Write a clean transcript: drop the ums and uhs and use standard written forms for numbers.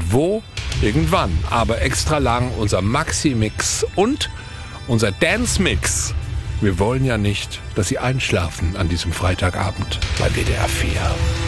wo? Irgendwann. Aber extra lang unser Maxi-Mix und unser Dance-Mix. Wir wollen ja nicht, dass Sie einschlafen an diesem Freitagabend bei WDR 4.